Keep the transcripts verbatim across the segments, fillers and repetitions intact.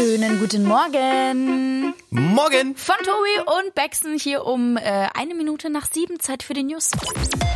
Schönen guten Morgen. Morgen. Von Tobi und Baxen hier um äh, eine Minute nach sieben. Zeit für die News. M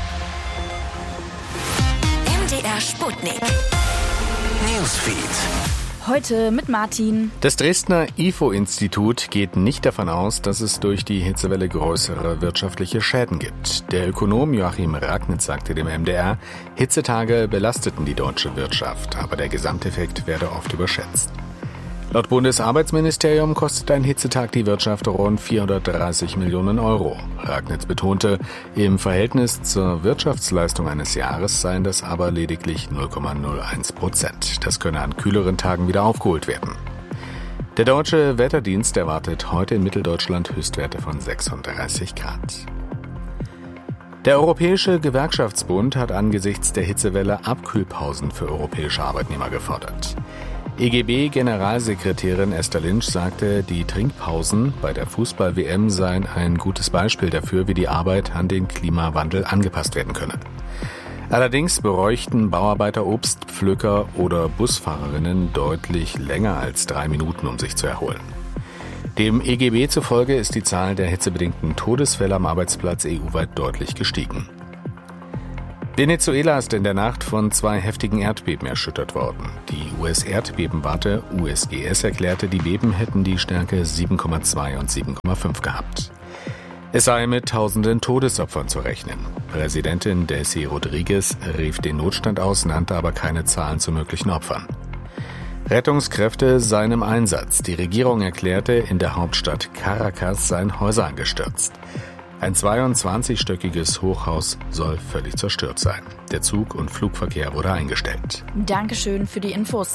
D R Sputnik. Newsfeed. Heute mit Martin. Das Dresdner I F O-Institut geht nicht davon aus, dass es durch die Hitzewelle größere wirtschaftliche Schäden gibt. Der Ökonom Joachim Ragnitz sagte dem M D R, Hitzetage belasteten die deutsche Wirtschaft, aber der Gesamteffekt werde oft überschätzt. Laut Bundesarbeitsministerium kostet ein Hitzetag die Wirtschaft rund vierhundertdreißig Millionen Euro. Ragnitz betonte, im Verhältnis zur Wirtschaftsleistung eines Jahres seien das aber lediglich null Komma null eins Prozent. Das könne an kühleren Tagen wieder aufgeholt werden. Der Deutsche Wetterdienst erwartet heute in Mitteldeutschland Höchstwerte von sechsunddreißig Grad. Der Europäische Gewerkschaftsbund hat angesichts der Hitzewelle Abkühlpausen für europäische Arbeitnehmer gefordert. E G B-Generalsekretärin Esther Lynch sagte, die Trinkpausen bei der Fußball-W M seien ein gutes Beispiel dafür, wie die Arbeit an den Klimawandel angepasst werden könne. Allerdings bräuchten Bauarbeiter, Obstpflücker oder Busfahrerinnen deutlich länger als drei Minuten, um sich zu erholen. Dem E G B zufolge ist die Zahl der hitzebedingten Todesfälle am Arbeitsplatz E U-weit deutlich gestiegen. Venezuela ist in der Nacht von zwei heftigen Erdbeben erschüttert worden. Die U S-Erdbebenwarte U S G S erklärte, die Beben hätten die Stärke sieben Komma zwei und sieben Komma fünf gehabt. Es sei mit tausenden Todesopfern zu rechnen. Präsidentin Delcy Rodriguez rief den Notstand aus, nannte aber keine Zahlen zu möglichen Opfern. Rettungskräfte seien im Einsatz. Die Regierung erklärte, in der Hauptstadt Caracas seien Häuser angestürzt. Ein zweiundzwanzigstöckiges Hochhaus soll völlig zerstört sein. Der Zug- und Flugverkehr wurde eingestellt. Dankeschön für die Infos.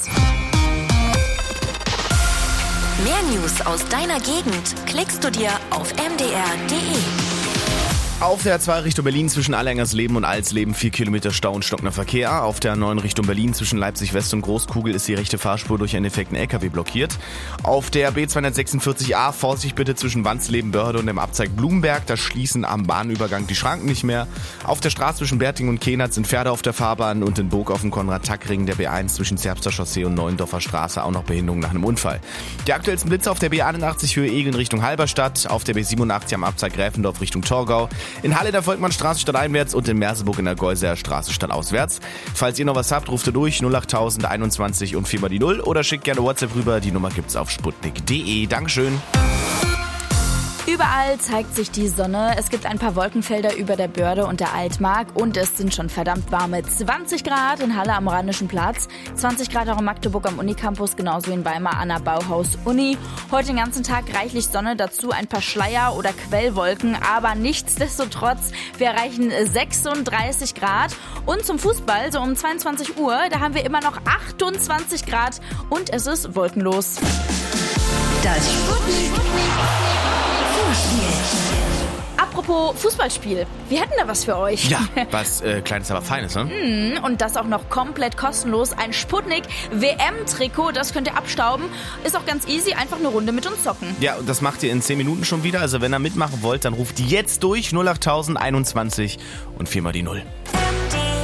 Mehr News aus deiner Gegend klickst du dir auf m d r punkt d e. Auf der A zwei Richtung Berlin zwischen Allengersleben und Alsleben vier Kilometer Stau und stockender Verkehr. Auf der A neun Richtung Berlin zwischen Leipzig West und Großkugel ist die rechte Fahrspur durch einen defekten L K W blockiert. Auf der B zweihundertsechsundvierzig A Vorsicht bitte zwischen Wansleben-Börde und dem Abzweig Blumenberg. Da schließen am Bahnübergang die Schranken nicht mehr. Auf der Straße zwischen Berting und Kehnert sind Pferde auf der Fahrbahn und in Burg auf dem Konrad-Tack-Ring der B eins zwischen Zerbster Chaussee und Neuendorfer Straße auch noch Behinderung nach einem Unfall. Die aktuellsten Blitze auf der B einundachtzig Höhe Egeln Richtung Halberstadt, auf der B siebenundachtzig am Abzweig Gräfendorf Richtung Torgau. In Halle der Volkmannstraße stadteinwärts und in Merseburg in der Geuseer Straße stadtauswärts. Falls ihr noch was habt, ruft ihr durch null acht null null einundzwanzig und viermal die null oder schickt gerne WhatsApp rüber. Die Nummer gibt's auf sputnik punkt d e. Dankeschön. Überall zeigt sich die Sonne. Es gibt ein paar Wolkenfelder über der Börde und der Altmark und es sind schon verdammt warme zwanzig Grad in Halle am Rheinischen Platz, zwanzig Grad auch in Magdeburg am Unicampus, genauso wie in Weimar an der Bauhaus-Uni. Heute den ganzen Tag reichlich Sonne, dazu ein paar Schleier- oder Quellwolken, aber nichtsdestotrotz, wir erreichen sechsunddreißig Grad. Und zum Fußball, so um zweiundzwanzig Uhr, da haben wir immer noch achtundzwanzig Grad und es ist wolkenlos. Das Sputnik Fußballspiel. Apropos Fußballspiel, wir hätten da was für euch. Ja, was äh, Kleines, aber Feines, ne? Und das auch noch komplett kostenlos. Ein Sputnik-W M-Trikot, das könnt ihr abstauben. Ist auch ganz easy, einfach eine Runde mit uns zocken. Ja, und das macht ihr in zehn Minuten schon wieder. Also wenn ihr mitmachen wollt, dann ruft jetzt durch null acht null null einundzwanzig und viermal die null.